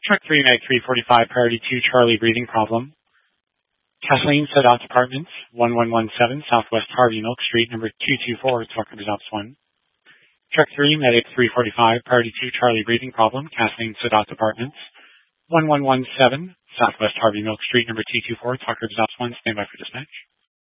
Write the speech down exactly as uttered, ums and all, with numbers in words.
Truck three Mag three forty-five, priority two, Charlie, breathing problem. Kathleen Sadat Apartments, one one one seven Southwest Harvey Milk Street, number two two four, Talk Results one. Truck three Medic three forty-five, priority two, Charlie, breathing problem. Kathleen Sadat Apartments, one one one seven Southwest Harvey Milk Street, number two two four, Talk Results one. Stand by for dispatch.